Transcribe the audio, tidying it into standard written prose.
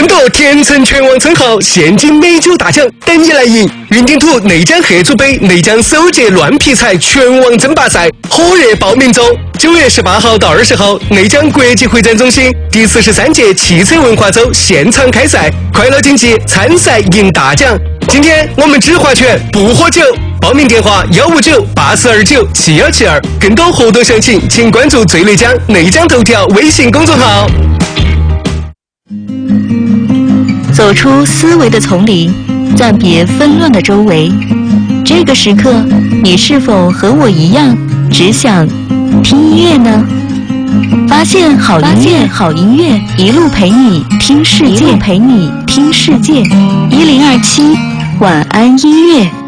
夺甜橙全网称号，现金美酒大奖等你来赢！云顶土内江合组杯内江首届乱劈柴全网争霸赛火热报名中，9月18号到20号，内江国际会展中心第43届汽车文化周现场开赛，快乐竞技，参赛赢大奖。今天我们只划拳不喝酒，报名电话159-8429-7172，更多活动详情请关注最内江内江头条微信公众号。 走出思维的丛林，暂别纷乱的周围。这个时刻，你是否和我一样，只想听音乐呢？发现好音乐，一路陪你听世界，1027晚安音乐。